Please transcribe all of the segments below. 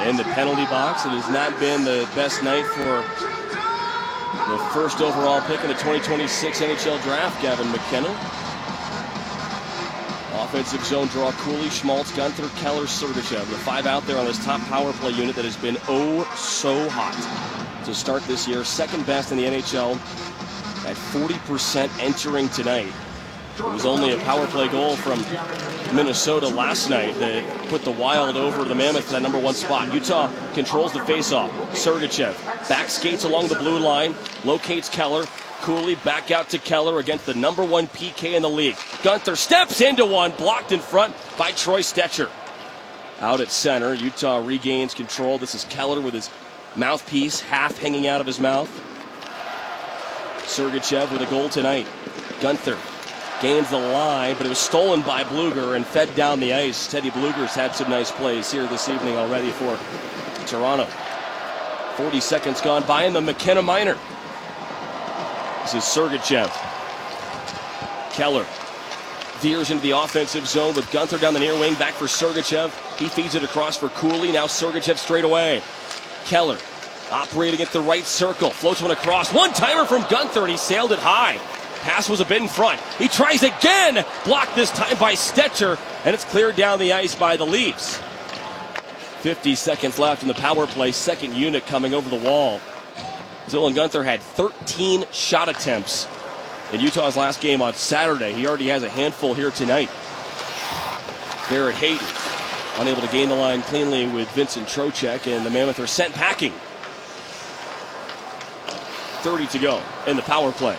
in the penalty box. It has not been the best night for the first overall pick in the 2026 NHL Draft, Gavin McKenna. Offensive zone draw: Cooley, Schmaltz, Guenther, Keller, Sergachev. The five out there on this top power play unit that has been so hot to start this year. Second best in the NHL at 40% entering tonight. It was only a power play goal from Minnesota last night that put the Wild over the Mammoth for that number one spot. Utah controls the faceoff. Sergachev back skates along the blue line, locates Keller. Cooley back out to Keller against the number one PK in the league. Guenther steps into one, blocked in front by Troy Stecher. Out at center, Utah regains control. This is Keller with his mouthpiece half hanging out of his mouth. Sergachev with a goal tonight. Guenther gains the line, but it was stolen by Blueger and fed down the ice. Teddy Blueger's had some nice plays here this evening already for Toronto. 40 seconds gone by in the McKenna Minor. This is Sergachev. Keller veers into the offensive zone with Guenther down the near wing. Back for Sergachev. He feeds it across for Cooley. Now Sergachev straight away. Keller operating at the right circle. Floats one across. One-timer from Guenther, and he sailed it high. Pass was a bit in front. He tries again. Blocked this time by Stecher, and it's cleared down the ice by the Leafs. 50 seconds left in the power play. Second unit coming over the wall. Dylan Guenther had 13 shot attempts in Utah's last game on Saturday. He already has a handful here tonight. Barrett Hayton unable to gain the line cleanly with Vincent Trocheck, and the Mammoth are sent packing. 30 to go in the power play.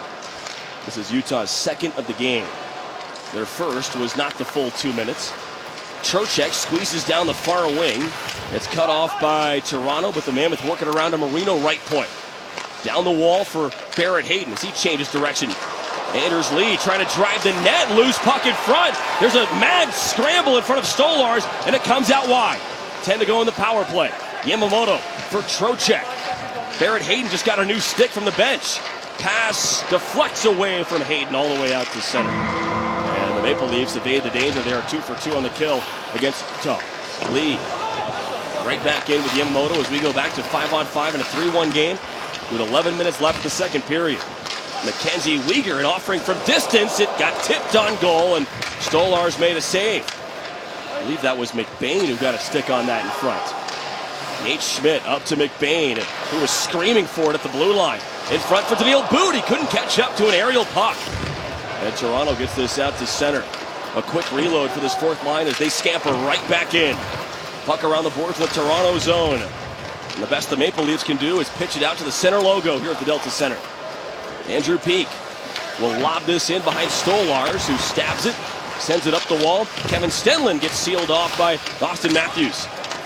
This is Utah's second of the game. Their first was not the full 2 minutes. Trocheck squeezes down the far wing. It's cut off by Toronto, but the Mammoth working around a Marino right point. Down the wall for Barrett Hayton as he changes direction. Anders Lee trying to drive the net. Loose puck in front. There's a mad scramble in front of Stolarz, and it comes out wide. 10 to go in the power play. Yamamoto for Trocheck. Barrett Hayton just got a new stick from the bench. Pass deflects away from Hayton all the way out to center. And the Maple Leafs evade the danger. They are 2 for 2 on the kill against Utah. Lee right back in with Yamamoto as we go back to 5-on-5 in a 3-1 game with 11 minutes left in the second period. Mackenzie Weegar, an offering from distance. It got tipped on goal, and Stolarz made a save. I believe that was McBain who got a stick on that in front. Nate Schmidt up to McBain, who was screaming for it at the blue line. In front for DeVille Boot. He couldn't catch up to an aerial puck. And Toronto gets this out to center. A quick reload for this fourth line as they scamper right back in. Puck around the boards in the Toronto zone. And the best the Maple Leafs can do is pitch it out to the center logo here at the Delta Center. Andrew Peeke will lob this in behind Stolarz, who stabs it, sends it up the wall. Kevin Stenlund gets sealed off by Austin Matthews.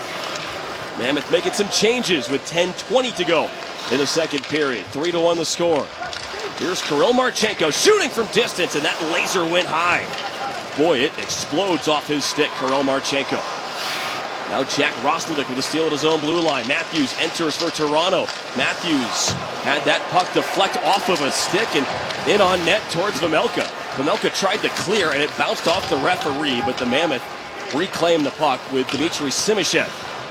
Mammoth making some changes with 10:20 to go in the second period. 3-1 the score. Here's Kirill Marchenko shooting from distance, and that laser went high. Boy, it explodes off his stick, Kirill Marchenko. Now Jack Roslovic with a steal at his own blue line. Matthews enters for Toronto. Matthews had that puck deflect off of a stick and in on net towards Vejmelka. Vejmelka tried to clear, and it bounced off the referee, but the Mammoth reclaimed the puck with Dmitry Simashev.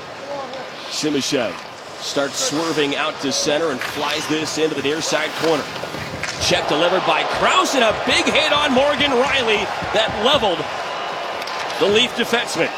Simashev starts swerving out to center and flies this into the near side corner. Check delivered by Krause, and a big hit on Morgan Riley that leveled the Leaf defenseman.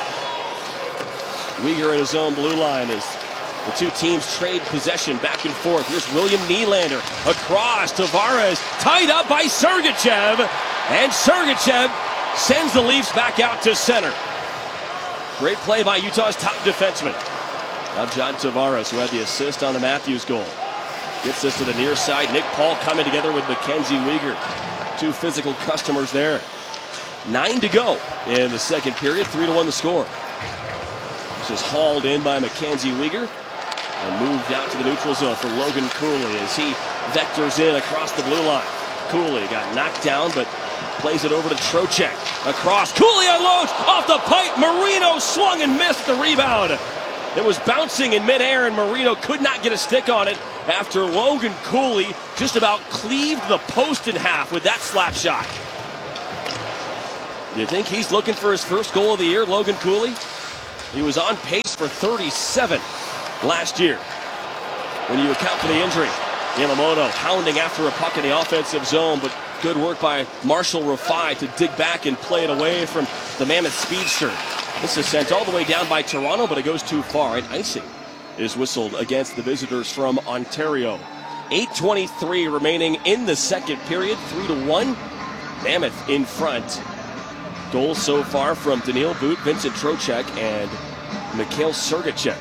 Weegar in his own blue line as the two teams trade possession back and forth. Here's William Nylander across. Tavares tied up by Sergachev, and Sergachev sends the Leafs back out to center. Great play by Utah's top defenseman. Now John Tavares, who had the assist on the Matthews goal, gets this to the near side. Nick Paul coming together with Mackenzie Weegar. Two physical customers there. 9 to go in the second period. 3-1 the score. This is hauled in by Mackenzie Weegar and moved out to the neutral zone for Logan Cooley as he vectors in across the blue line. Cooley got knocked down, but plays it over to Trocheck. Across. Cooley unloads off the pipe. Marino swung and missed the rebound. It was bouncing in midair, and Marino could not get a stick on it after Logan Cooley just about cleaved the post in half with that slap shot. You think he's looking for his first goal of the year, Logan Cooley? He was on pace for 37 last year. When you account for the injury, Yamamoto hounding after a puck in the offensive zone, but good work by Marshall Rafai to dig back and play it away from the Mammoth speedster. This is sent all the way down by Toronto, but it goes too far, and icing is whistled against the visitors from Ontario. 8:23 remaining in the second period, 3-1. Mammoth in front. Goals so far from Daniil But, Vincent Trocheck, and Mikhail Sergachev.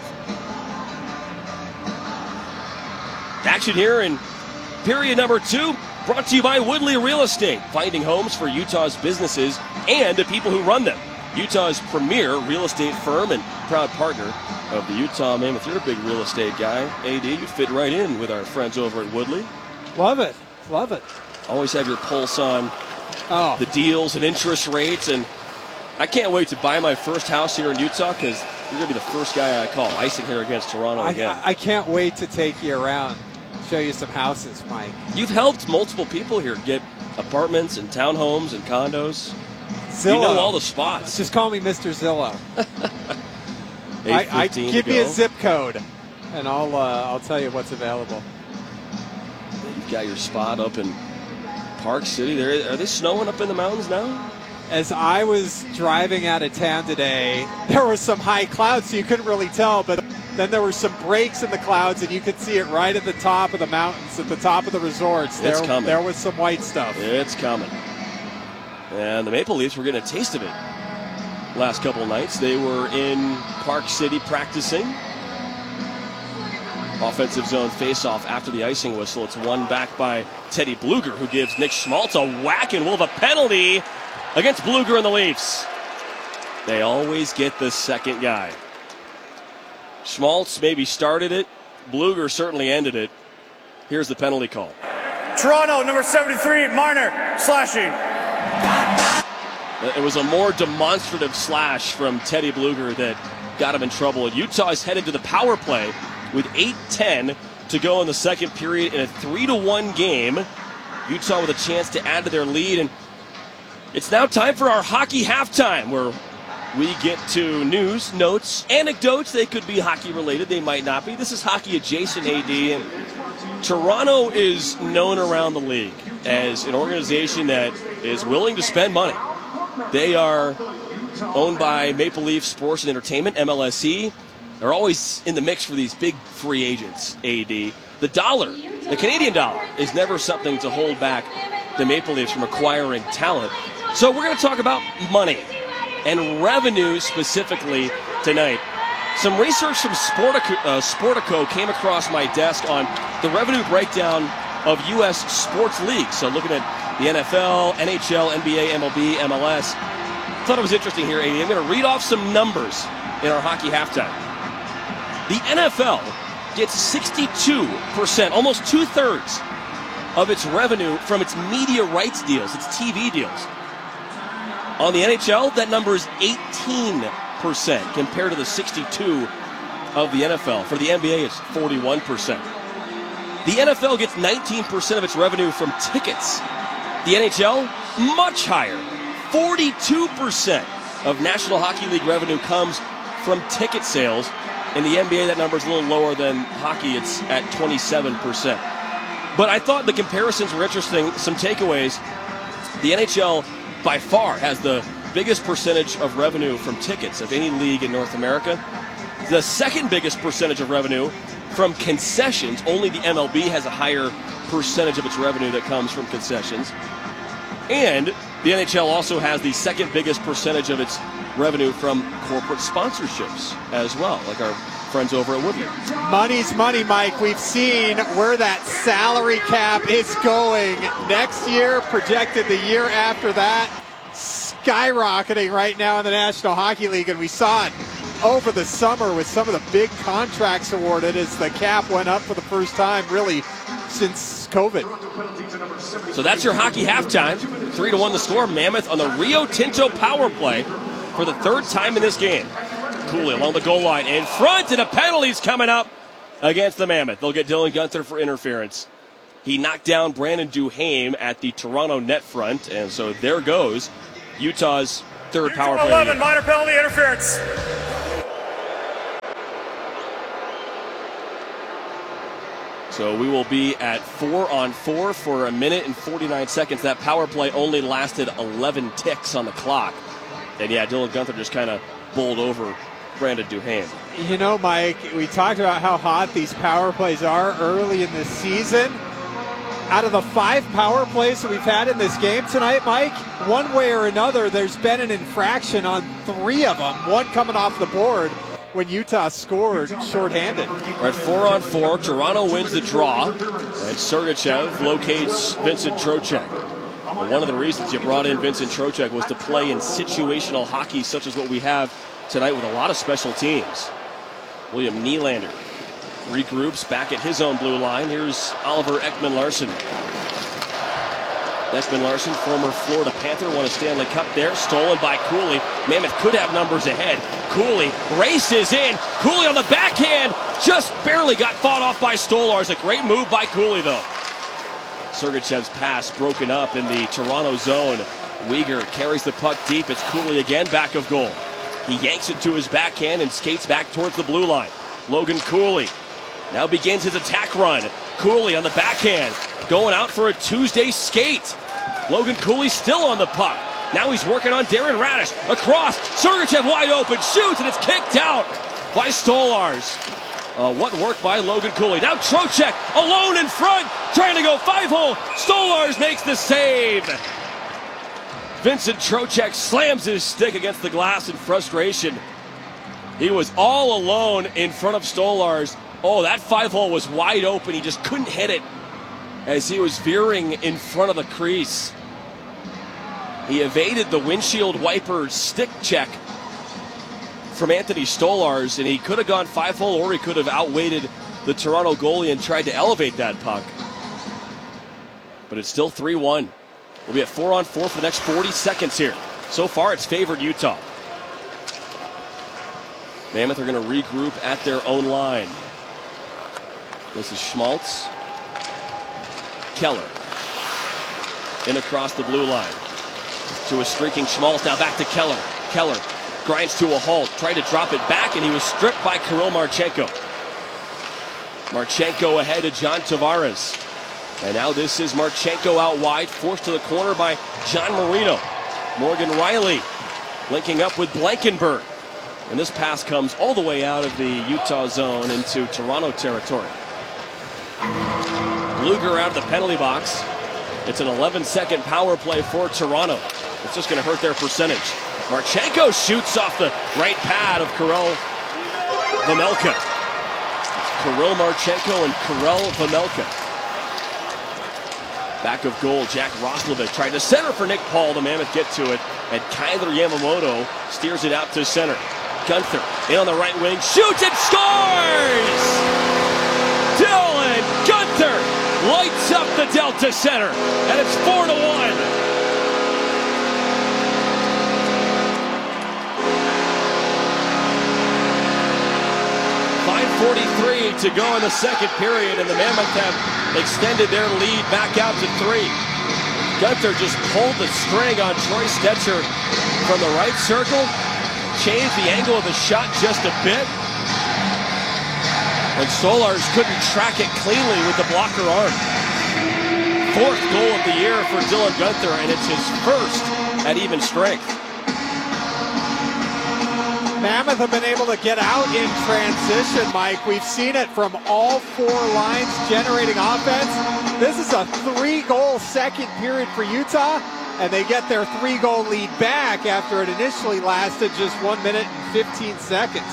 Action here in period number 2, brought to you by Woodley Real Estate, finding homes for Utah's businesses and the people who run them. Utah's premier real estate firm and proud partner of the Utah Mammoth. You're a big real estate guy, AD. You fit right in with our friends over at Woodley. Love it. Love it. Always have your pulse on the deals and interest rates. And I can't wait to buy my first house here in Utah because you're going to be the first guy I call. Icing here against Toronto again. I can't wait to take you around, show you some houses, Mike. You've helped multiple people here get apartments and townhomes and condos. Zillow. You know all the spots. Just call me Mr. Zillow. I give me a zip code, and I'll tell you what's available. You've got your spot up in Park City. Are they snowing up in the mountains now? As I was driving out of town today, there were some high clouds, so you couldn't really tell, but then there were some breaks in the clouds, and you could see it right at the top of the mountains, at the top of the resorts. It's coming. There was some white stuff. It's coming. And the Maple Leafs were getting a taste of it last couple nights. They were in Park City practicing. Offensive zone face-off after the icing whistle. It's won back by Teddy Bluger, who gives Nick Schmaltz a whack, and we'll have a penalty against Bluger and the Leafs. They always get the second guy. Schmaltz maybe started it. Bluger certainly ended it. Here's the penalty call. Toronto, number 73, Marner, slashing. It was a more demonstrative slash from Teddy Bluger that got him in trouble. Utah is headed to the power play with 8:10 to go in the second period in a 3-1 game. Utah with a chance to add to their lead. And it's now time for our hockey halftime, where we get to news, notes, anecdotes. They could be hockey related. They might not be. This is hockey adjacent, AD. And Toronto is known around the league as an organization that is willing to spend money. They are owned by Maple Leaf Sports and Entertainment, MLSE. They're always in the mix for these big free agents, AD. The dollar, the Canadian dollar, is never something to hold back the Maple Leafs from acquiring talent. So we're going to talk about money and revenue specifically tonight. Some research from Sportico came across my desk on the revenue breakdown of U.S. sports leagues. So looking at the NFL, NHL, NBA, MLB, MLS. Thought it was interesting here, AD. I'm going to read off some numbers in our hockey halftime. The NFL gets 62%, almost two-thirds of its revenue from its media rights deals, its TV deals. On the NHL, that number is 18% compared to the 62% of the NFL. For the NBA, it's 41%. The NFL gets 19% of its revenue from tickets. The NHL, much higher. 42% of National Hockey League revenue comes from ticket sales. In the NBA, that number is a little lower than hockey. It's at 27%. But I thought the comparisons were interesting. Some takeaways. The NHL, by far, has the biggest percentage of revenue from tickets of any league in North America. The second biggest percentage of revenue from concessions. Only the MLB has a higher percentage of its revenue that comes from concessions. And the NHL also has the second biggest percentage of its revenue from corporate sponsorships as well, like our friends over at Woodley. Money's money, Mike. We've seen where that salary cap is going next year, projected the year after that, skyrocketing right now in the National Hockey League, and we saw it over the summer with some of the big contracts awarded as the cap went up for the first time really since COVID. So that's your hockey halftime. 3-1 the score. Mammoth on the Rio Tinto power play for the third time in this game. Cooley along the goal line in front, and a penalty's coming up against the Mammoth. They'll get Dylan Guenther for interference. He knocked down Brandon Duhaime at the Toronto net front, and so there goes Utah's third power play. 11, minor penalty interference. So we will be at 4-on-4 for 1 minute and 49 seconds. That power play only lasted 11 ticks on the clock. And yeah, Dylan Guenther just kind of bowled over Brandon Duhaime. You know, Mike, we talked about how hot these power plays are early in the season. Out of the 5 power plays that we've had in this game tonight, Mike, one way or another, there's been an infraction on 3 of them. One coming off the board when Utah scored shorthanded. We're at 4-on-4. Toronto wins the draw, and Sergachev locates Vincent Trocheck. One of the reasons you brought in Vincent Trocheck was to play in situational hockey such as what we have tonight with a lot of special teams. William Nylander regroups back at his own blue line. Here's Oliver Ekman-Larsson. Ekman-Larsson, former Florida Panther, won a Stanley Cup there. Stolen by Cooley. Mammoth could have numbers ahead. Cooley races in. Cooley on the backhand. Just barely got fought off by Stolarz. A great move by Cooley, though. Sergachev's pass broken up in the Toronto zone. Weegar carries the puck deep. It's Cooley again, back of goal. He yanks it to his backhand and skates back towards the blue line. Logan Cooley now begins his attack run. Cooley on the backhand, going out for a Tuesday skate. Logan Cooley still on the puck. Now he's working on Darren Radish. Across, Sergachev wide open, shoots, and it's kicked out by Stolarz. What work by Logan Cooley. Now Trocheck alone in front, trying to go 5-hole. Stolarz makes the save. Vincent Trocheck slams his stick against the glass in frustration. He was all alone in front of Stolarz. Oh, that 5-hole was wide open. He just couldn't hit it as he was veering in front of the crease. He evaded the windshield wiper stick check from Anthony Stolarz, and he could have gone 5-hole, or he could have outweighted the Toronto goalie and tried to elevate that puck. But it's still 3-1. We'll be at 4-on-4 for the next 40 seconds here. So far, it's favored Utah. Mammoth are going to regroup at their own line. This is Schmaltz. Keller. In across the blue line. To a streaking Schmaltz. Now back to Keller. Keller grinds to a halt. Tried to drop it back, and he was stripped by Kirill Marchenko. Marchenko ahead to John Tavares. And now this is Marchenko out wide, forced to the corner by John Marino. Morgan Riley linking up with Blankenburg. And this pass comes all the way out of the Utah zone into Toronto territory. Luger out of the penalty box. It's an 11-second power play for Toronto. It's just going to hurt their percentage. Marchenko shoots off the right pad of Kirill Vejmelka. It's Kirill Marchenko and Kirill Vejmelka. Back of goal, Jack Roslovic tried to center for Nick Paul. The Mammoth get to it, and Kyler Yamamoto steers it out to center. Guenther in on the right wing, shoots and scores! Dylan Guenther lights up the Delta Center, and it's 4-1. 5:43 to go in the second period, and the Mammoth have extended their lead back out to 3. Guenther just pulled the string on Troy Stecher from the right circle, changed the angle of the shot just a bit, and Stolarz couldn't track it cleanly with the blocker arm. 4th goal of the year for Dylan Guenther, and it's his first at even strength. Mammoth have been able to get out in transition, Mike. We've seen it from all 4 lines generating offense. This is a 3-goal second period for Utah, and they get their 3-goal lead back after it initially lasted just 1 minute and 15 seconds.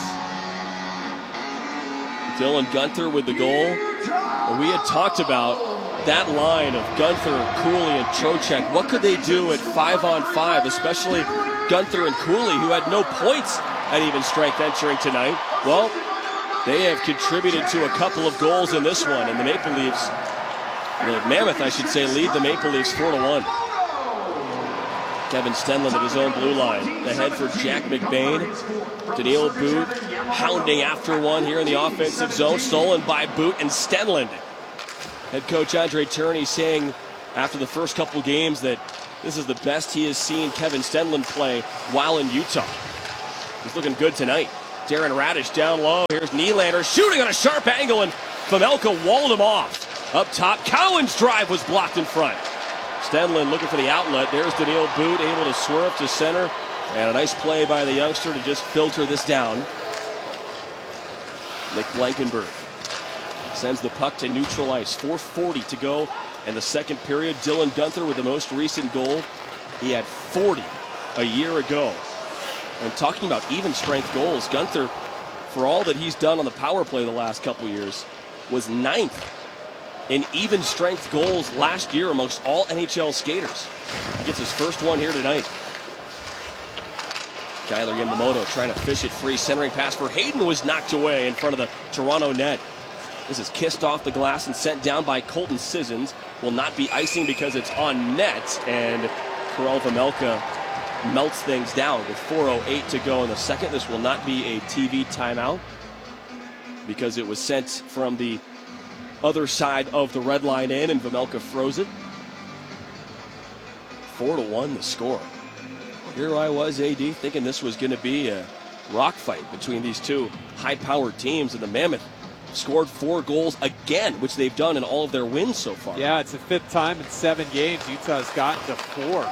Dylan Guenther with the goal. And we had talked about that line of Guenther, Cooley, and Trocheck. What could they do at 5-on-5, especially Guenther and Cooley, who had no points at even strength entering tonight? Well, they have contributed to a couple of goals in this one, and the Maple Leafs, the Mammoth, I should say, lead the Maple Leafs 4-1. Kevin Stenlund at his own blue line. Ahead for Jack McBain. Daniil Boot hounding after one here in the offensive zone. Stolen by Boot and Stenlund. Head coach Andre Tourigny saying after the first couple games that this is the best he has seen Kevin Stenlund play while in Utah. He's looking good tonight. Darren Radish down low. Here's Nylander shooting on a sharp angle and Vejmelka walled him off. Up top, Cowan's drive was blocked in front. Stenlund looking for the outlet. There's Daniil Boot able to swerve to center. And a nice play by the youngster to just filter this down. Nick Blankenberg sends the puck to neutral ice. 4:40 to go in the second period. Dylan Guenther with the most recent goal. He had 40 a year ago. And talking about even strength goals, Guenther, for all that he's done on the power play the last couple years, was 9th in even strength goals last year amongst all NHL skaters. He gets his first one here tonight. Kyler Yamamoto trying to fish it free. Centering pass for Hayden was knocked away in front of the Toronto net. This is kissed off the glass and sent down by Colton Sissons. Will not be icing because it's on net. And Karel Vejmelka melts things down with 4:08 to go in the second. This will not be a TV timeout because it was sent from the other side of the red line in, and Vejmelka froze it. 4-1 the score. Here I was, AD, thinking this was going to be a rock fight between these two high-powered teams, and the Mammoth scored 4 goals again, which they've done in all of their wins so far. Yeah, it's the 5th time in 7 games Utah's gotten to 4.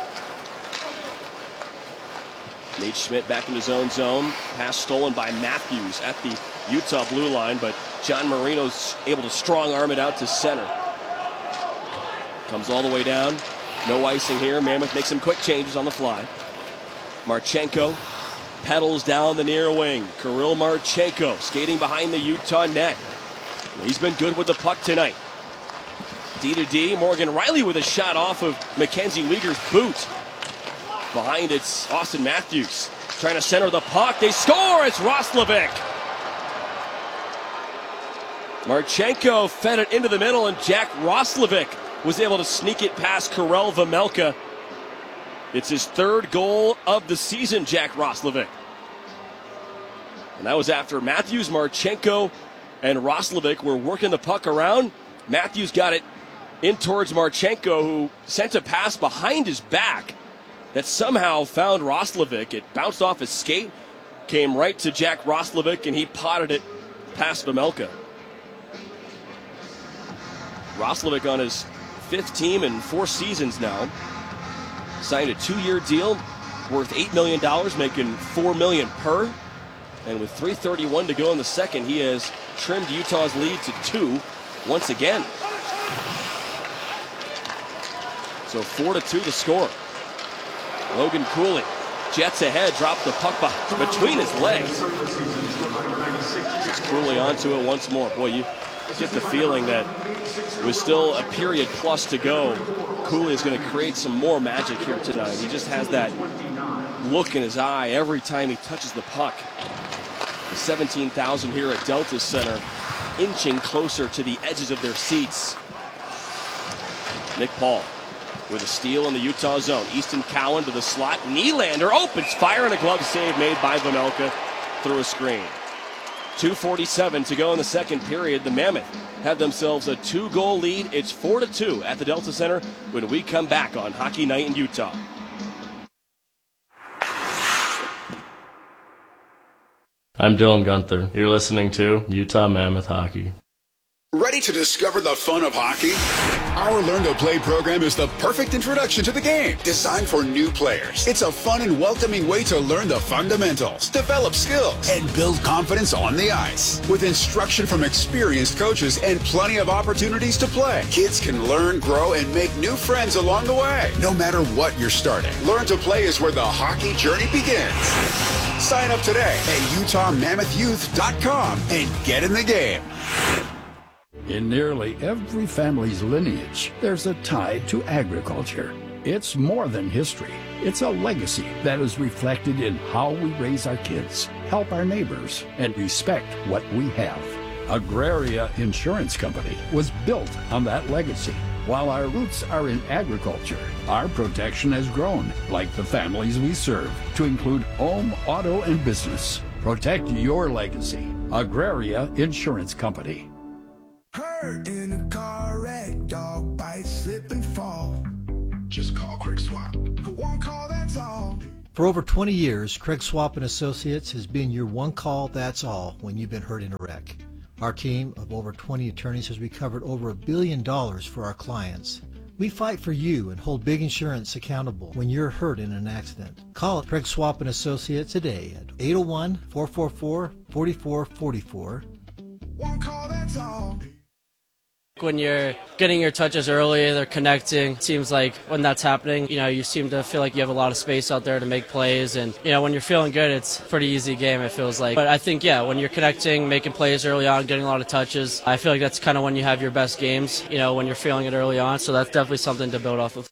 Nate Schmidt back in his own zone. Pass stolen by Matthews at the Utah blue line, but John Marino's able to strong arm it out to center. Comes all the way down. No icing here. Mammoth makes some quick changes on the fly. Marchenko pedals down the near wing. Kirill Marchenko skating behind the Utah net. He's been good with the puck tonight. D-to-D. Morgan Riley with a shot off of Mackenzie Weegar's boot. Behind it's Austin Matthews trying to center the puck. They score. It's Roslovic. Marchenko fed it into the middle, and Jack Roslovic was able to sneak it past Karel Vejmelka. It's his 3rd goal of the season, Jack Roslovic. And that was after Matthews, Marchenko, and Roslovic were working the puck around. Matthews got it in towards Marchenko, who sent a pass behind his back that somehow found Roslovic. It bounced off his skate, came right to Jack Roslovic, and he potted it past Vejmelka. Roslovic on his 5th team in 4 seasons now. Signed a 2-year deal worth $8 million, making $4 million per. And with 3:31 to go in the second, he has trimmed Utah's lead to 2 once again. So 4-2 the score. Logan Cooley jets ahead, drops the puck between his legs. Just Cooley onto it once more. Boy, you get the feeling that with still a period plus to go, Cooley is going to create some more magic here tonight. He just has that look in his eye every time he touches the puck. The 17,000 here at Delta Center inching closer to the edges of their seats. Nick Paul with a steal in the Utah zone. Easton Cowan to the slot. Nylander opens fire, and a glove save made by Vejmelka through a screen. 2:47 to go in the second period. The Mammoth have themselves a 2-goal lead. It's 4-2 at the Delta Center when we come back on Hockey Night in Utah. I'm Dylan Guenther. You're listening to Utah Mammoth Hockey. Ready to discover the fun of hockey? Our Learn to Play program is the perfect introduction to the game, designed for new players. It's a fun and welcoming way to learn the fundamentals, develop skills, and build confidence on the ice. With instruction from experienced coaches and plenty of opportunities to play, kids can learn, grow, and make new friends along the way. No matter what you're starting, Learn to Play is where the hockey journey begins. Sign up today at UtahMammothYouth.com and get in the game. In nearly every family's lineage, there's a tie to agriculture. It's more than history. It's a legacy that is reflected in how we raise our kids, help our neighbors, and respect what we have. Agraria Insurance Company was built on that legacy. While our roots are in agriculture, our protection has grown, like the families we serve, to include home, auto, and business. Protect your legacy. Agraria Insurance Company. Hurt in a car wreck, dog bite, slip and fall. Just call Quick Swap. One call, that's all. For over 20 years, Craig Swap & Associates has been your one call, that's all, when you've been hurt in a wreck. Our team of over 20 attorneys has recovered over $1 billion for our clients. We fight for you and hold Big Insurance accountable when you're hurt in an accident. Call Craig Swap & Associates today at 801-444-4444. One call, that's all. When you're getting your touches early, they're connecting. It seems like when that's happening, you seem to feel like you have a lot of space out there to make plays. And, when you're feeling good, it's a pretty easy game, it feels like. But I think, when you're connecting, making plays early on, getting a lot of touches, I feel like that's kind of when you have your best games, when you're feeling it early on. So that's definitely something to build off of.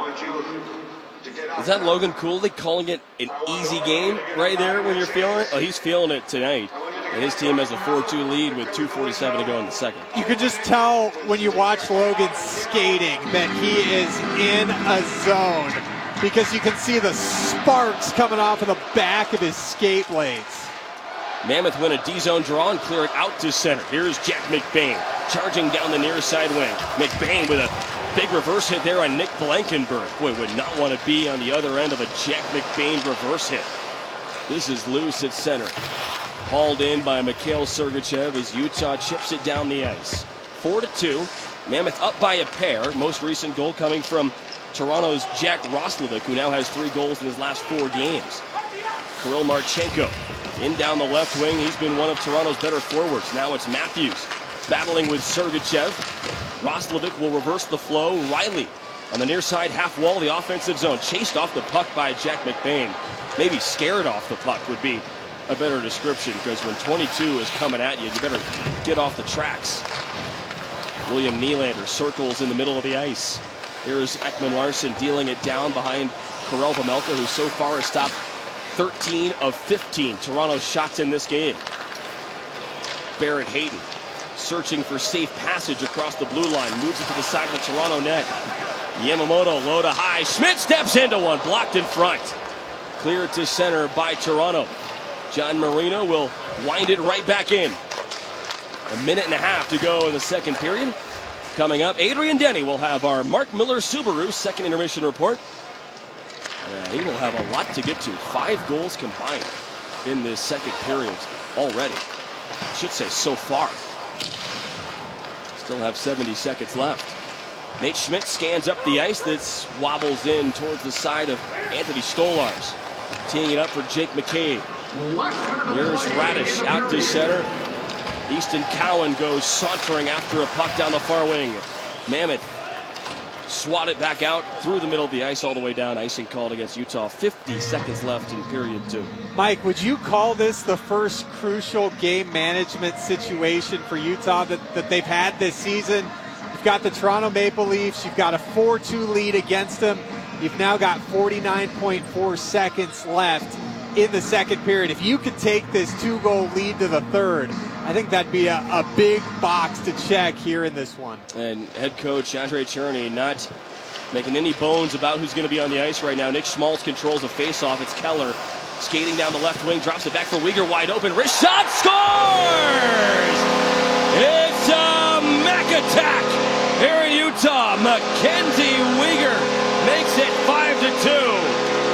Is that Logan Cooley calling it an easy game right there when you're feeling it? Oh, he's feeling it tonight. And his team has a 4-2 lead with 2:47 to go in the second. You can just tell when you watch Logan skating that he is in a zone because you can see the sparks coming off of the back of his skate blades. Mammoth win a D-zone draw and clear it out to center. Here's Jack McBain charging down the near side wing. McBain with a big reverse hit there on Nick Blankenberg. Boy, would not want to be on the other end of a Jack McBain reverse hit. This is loose at center. Hauled in by Mikhail Sergachev as Utah chips it down the ice. 4-2. Mammoth up by a pair. Most recent goal coming from Toronto's Jack Roslovic, who now has 3 goals in his last 4 games. Kirill Marchenko in down the left wing. He's been one of Toronto's better forwards. Now it's Matthews battling with Sergachev. Roslovic will reverse the flow. Riley on the near side half wall, the offensive zone. Chased off the puck by Jack McBain. Maybe scared off the puck would be a better description, because when 22 is coming at you, you better get off the tracks. William Nylander circles in the middle of the ice. Here's Ekman Larsson dealing it down behind Karel Vejmelka, who so far has stopped 13 of 15 Toronto shots in this game. Barrett Hayton searching for safe passage across the blue line, moves it to the side of the Toronto net. Yamamoto low to high. Schmidt steps into one, blocked in front. Cleared to center by Toronto. John Marino will wind it right back in. 1.5 minutes to go in the second period. Coming up, Adrian Denny will have our Mark Miller Subaru second intermission report. He will have a lot to get to. 5 goals combined in this second period already. I should say so far. Still have 70 seconds left. Nate Schmidt scans up the ice. That wobbles in towards the side of Anthony Stolarz. Teeing it up for Jake McCabe. Here's Radish out to center. Easton Cowan goes sauntering after a puck down the far wing. Mammoth swat it back out through the middle of the ice all the way down. Icing called against Utah. 50 seconds left in period 2. Mike, would you call this the first crucial game management situation for Utah that they've had this season? You've got the Toronto Maple Leafs. You've got a 4-2 lead against them. You've now got 49.4 seconds left in the second period. If you could take this 2-goal lead to the third, I think that'd be a big box to check here in this one. And head coach Andre Cherney not making any bones about who's going to be on the ice right now. Nick Schmaltz controls a face-off. It's Keller skating down the left wing, drops it back for Weegar, wide open. Wrist shot, scores! It's a Mac attack here in Utah. Mackenzie Weegar makes it 5-2.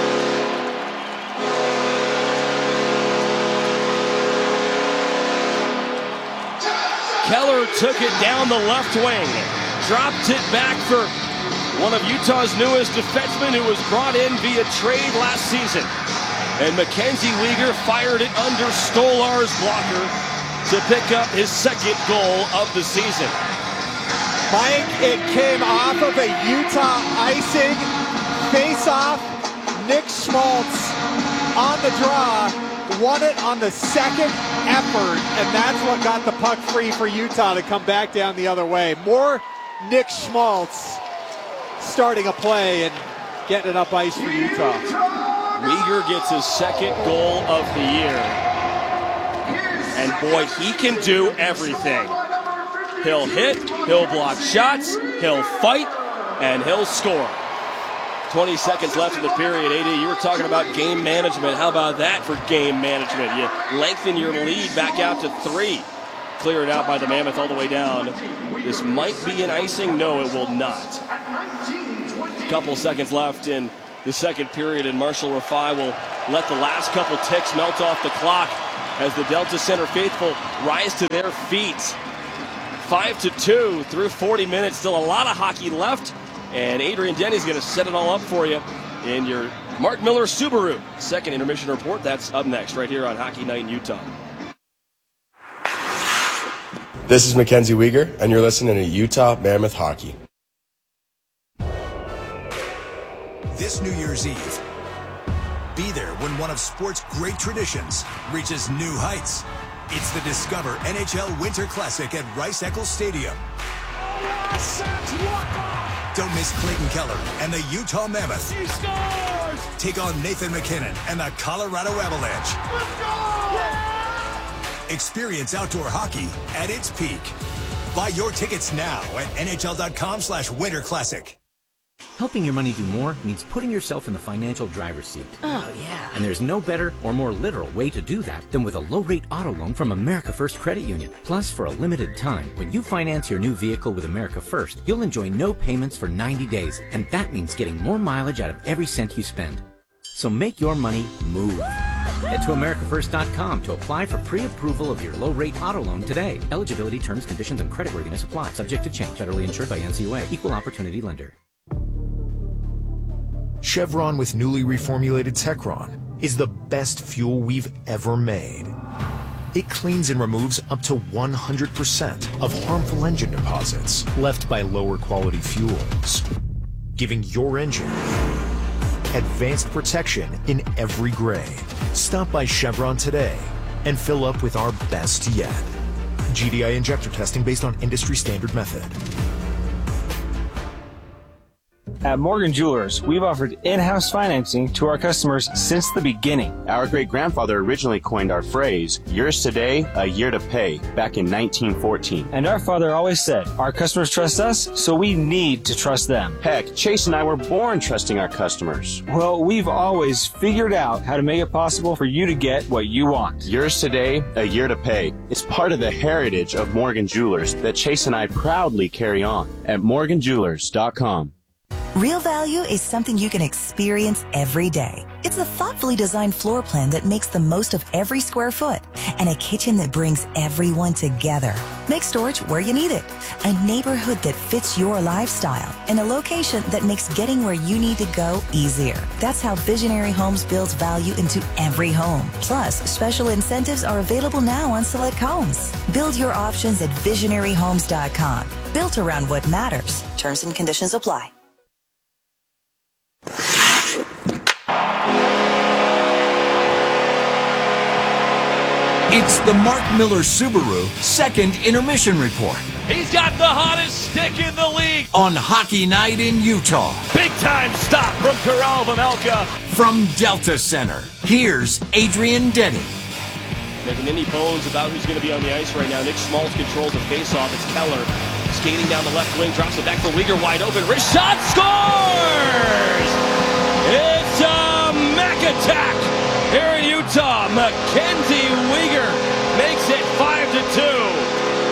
Keller took it down the left wing, dropped it back for one of Utah's newest defensemen who was brought in via trade last season. And Mackenzie Weegar fired it under Stolar's blocker to pick up his second goal of the season. Mike, it came off of a Utah icing face-off. Nick Schmaltz on the draw, won it on the second effort, and that's what got the puck free for Utah to come back down the other way. More Nick Schmaltz starting a play and getting it up ice for Utah. Weegar gets his second goal of the year. And boy, he can do everything. He'll hit, he'll block shots, he'll fight, and he'll score. 20 seconds left in the period. AD, you were talking about game management. How about that for game management? You lengthen your lead back out to 3. Cleared out by the Mammoth all the way down. This might be an icing. No, it will not. Couple seconds left in the second period, and Marshall Rafai will let the last couple ticks melt off the clock. as the Delta Center faithful rise to their feet. 5-2 through 40 minutes. Still a lot of hockey left. And Adrian Denny's going to set it all up for you in your Mark Miller Subaru second intermission report. That's up next right here on Hockey Night in Utah. This is Mackenzie Weegar, and you're listening to Utah Mammoth Hockey. This New Year's Eve, be there when one of sport's great traditions reaches new heights. It's the Discover NHL Winter Classic at Rice-Eccles Stadium. Don't miss Clayton Keller and the Utah Mammoth. He scores! Take on Nathan McKinnon and the Colorado Avalanche. Let's go! Experience outdoor hockey at its peak. Buy your tickets now at NHL.com/Winter Classic. Helping your money do more means putting yourself in the financial driver's seat. Oh, yeah. And there's no better or more literal way to do that than with a low-rate auto loan from America First Credit Union. Plus, for a limited time, when you finance your new vehicle with America First, you'll enjoy no payments for 90 days. And that means getting more mileage out of every cent you spend. So make your money move. Head to AmericaFirst.com to apply for pre-approval of your low-rate auto loan today. Eligibility, terms, conditions, and creditworthiness apply. Subject to change. Federally insured by NCUA. Equal opportunity lender. Chevron with newly reformulated Techron is the best fuel we've ever made. It cleans and removes up to 100% of harmful engine deposits left by lower quality fuels, giving your engine advanced protection in every grade. Stop by Chevron today and fill up with our best yet. GDI injector testing based on industry standard method. At Morgan Jewelers, we've offered in-house financing to our customers since the beginning. Our great-grandfather originally coined our phrase, yours today, a year to pay, back in 1914. And our father always said, our customers trust us, so we need to trust them. Heck, Chase and I were born trusting our customers. Well, we've always figured out how to make it possible for you to get what you want. Yours today, a year to pay. It's part of the heritage of Morgan Jewelers that Chase and I proudly carry on at morganjewelers.com. Real value is something you can experience every day. It's a thoughtfully designed floor plan that makes the most of every square foot and a kitchen that brings everyone together. Make storage where you need it. A neighborhood that fits your lifestyle and a location that makes getting where you need to go easier. That's how Visionary Homes builds value into every home. Plus, special incentives are available now on select homes. Build your options at visionaryhomes.com. Built around what matters. Terms and conditions apply. It's the Mark Miller Subaru second intermission report. He's got the hottest stick in the league on Hockey Night in Utah. Big time stop from Corral Vejmelka. From Delta Center, here's Adrian Denny. Making any bones about who's going to be on the ice right now. Nick Schmaltz controls the faceoff. It's Keller skating down the left wing, drops it back for Weegar, wide open. Wrist shot, scores! It's a Mac attack here in Utah. Mackenzie Weegar makes it 5-2.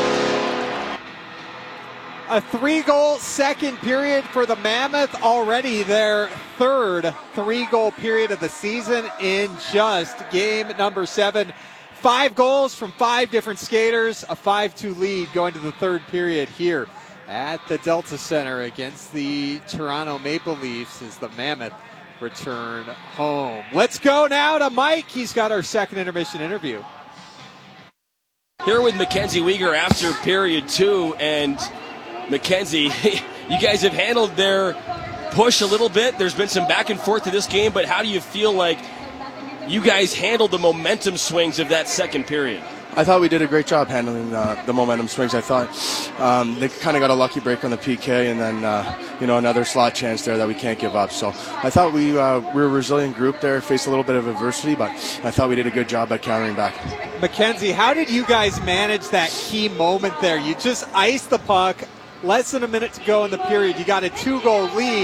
A 3-goal second period for the Mammoth, already their third 3-goal period of the season in just game number 7. 5 goals from 5 different skaters, a 5-2 lead going to the third period here at the Delta Center against the Toronto Maple Leafs as the Mammoth return home. Let's go now to Mike. He's got our second intermission interview. Here with Mackenzie Weegar after period 2, and Mackenzie, you guys have handled their push a little bit. There's been some back and forth to this game, but how do you feel like you guys handled the momentum swings of that second period? I thought we did a great job handling the momentum swings. I thought they kind of got a lucky break on the PK, and then another slot chance there that we can't give up. So I thought we were a resilient group there, faced a little bit of adversity, but I thought we did a good job at countering back. Mackenzie, how did you guys manage that key moment there? You just iced the puck, less than a minute to go in the period. You got a 2-goal lead.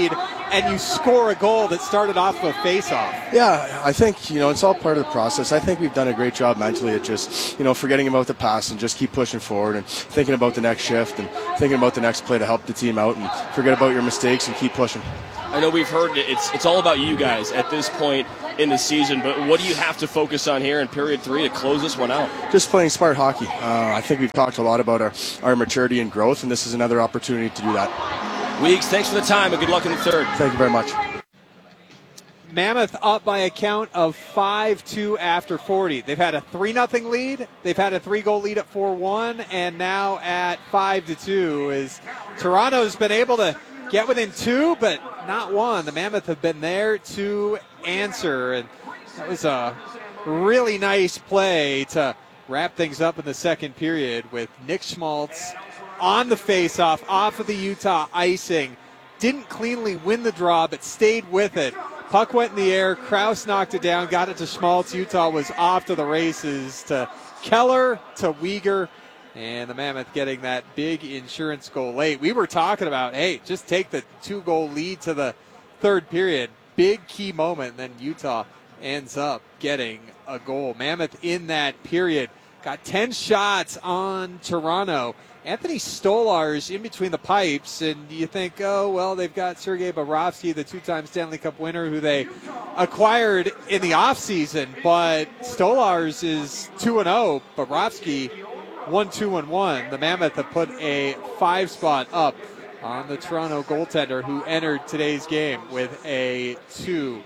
and you score a goal that started off of a face-off. Yeah, I think, it's all part of the process. I think we've done a great job mentally at just, forgetting about the past and just keep pushing forward and thinking about the next shift and thinking about the next play to help the team out and forget about your mistakes and keep pushing. I know we've heard it's all about you guys at this point in the season, but what do you have to focus on here in period 3 to close this one out? Just playing smart hockey. I think we've talked a lot about our maturity and growth, and this is another opportunity to do that. Weeks, thanks for the time, and good luck in the third. Thank you very much. Mammoth up by a count of 5-2 after 40. They've had a 3-0 lead. They've had a 3-goal lead at 4-1, and now at 5-2 is Toronto's been able to get within 2, but not 1. The Mammoth have been there to answer, and that was a really nice play to wrap things up in the second period with Nick Schmaltz on the face-off, off of the Utah icing. Didn't cleanly win the draw, but stayed with it. Puck went in the air. Krause knocked it down, got it to Schmaltz. Utah was off to the races to Keller, to Weegar, and the Mammoth getting that big insurance goal late. We were talking about, hey, just take the 2-goal lead to the third period. Big key moment, and then Utah ends up getting a goal. Mammoth in that period got 10 shots on Toronto. Anthony Stolarz in between the pipes, and you think, oh, well, they've got Sergei Bobrovsky, the 2-time Stanley Cup winner, who they acquired in the offseason, but Stolarz is 2-0. Bobrovsky 1-2-1. The Mammoth have put a 5-spot up on the Toronto goaltender, who entered today's game with a 2-0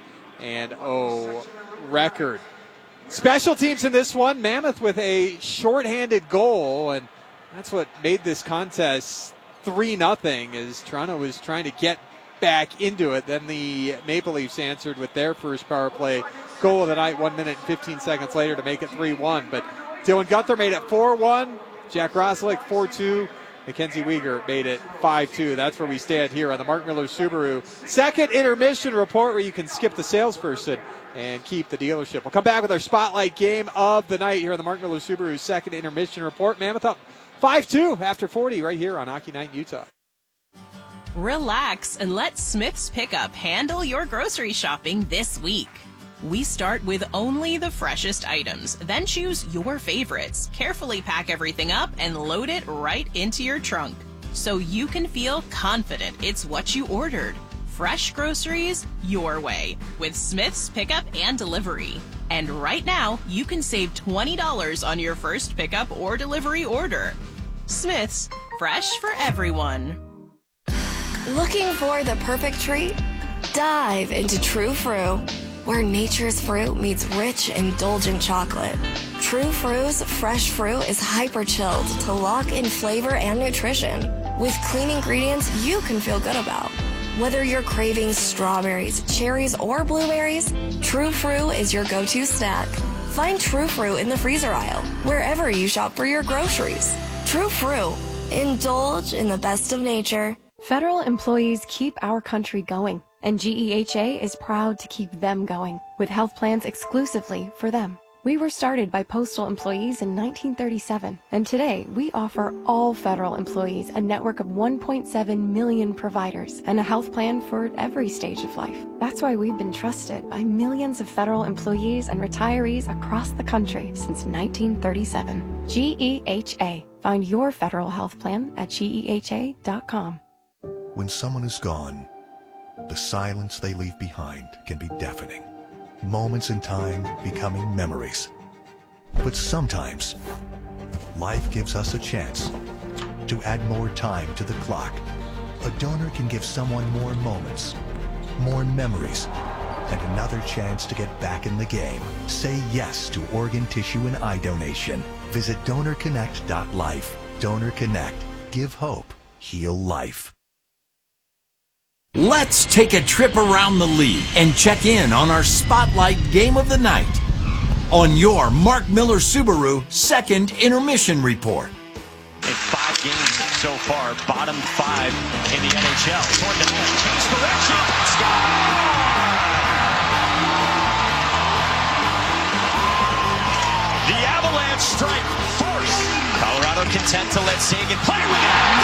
record. Special teams in this one, Mammoth with a shorthanded goal, and that's what made this contest 3-0, as Toronto was trying to get back into it. Then the Maple Leafs answered with their first power play goal of the night 1 minute and 15 seconds later to make it 3-1. But Dylan Guenther made it 4-1. Jack Rosalick 4-2. Mackenzie Weegar made it 5-2. That's where we stand here on the Mark Miller Subaru second intermission report, where you can skip the salesperson and keep the dealership. We'll come back with our spotlight game of the night here on the Mark Miller Subaru second intermission report. Mammoth up 5-2 after 40 right here on Hockey Night in Utah. Relax and let Smith's Pickup handle your grocery shopping this week. We start with only the freshest items, then choose your favorites, carefully pack everything up, and load it right into your trunk, so you can feel confident it's what you ordered. Fresh groceries your way with Smith's Pickup and Delivery. And right now, you can save $20 on your first pickup or delivery order. Smith's, fresh for everyone. Looking for the perfect treat? Dive into True Fruit, where nature's fruit meets rich, indulgent chocolate. True Fruit's fresh fruit is hyper-chilled to lock in flavor and nutrition, with clean ingredients you can feel good about. Whether you're craving strawberries, cherries, or blueberries, True Fruit is your go-to snack. Find True Fruit in the freezer aisle, wherever you shop for your groceries. True Fruit. Indulge in the best of nature. Federal employees keep our country going, and GEHA is proud to keep them going, with health plans exclusively for them. We were started by postal employees in 1937, and today we offer all federal employees a network of 1.7 million providers and a health plan for every stage of life. That's why we've been trusted by millions of federal employees and retirees across the country since 1937. GEHA. Find your federal health plan at GEHA.com. When someone is gone, the silence they leave behind can be deafening. Moments in time becoming memories. But sometimes, life gives us a chance to add more time to the clock. A donor can give someone more moments, more memories, and another chance to get back in the game. Say yes to organ, tissue, and eye donation. Visit DonorConnect.life. Donor Connect. Give hope. Heal life. Let's take a trip around the league and check in on our Spotlight Game of the Night on your Mark Miller Subaru second intermission report. In 5 games so far, bottom 5 in the NHL. Toward the net, change direction, score! The Avalanche strike first. Colorado content to let Sagan play with it.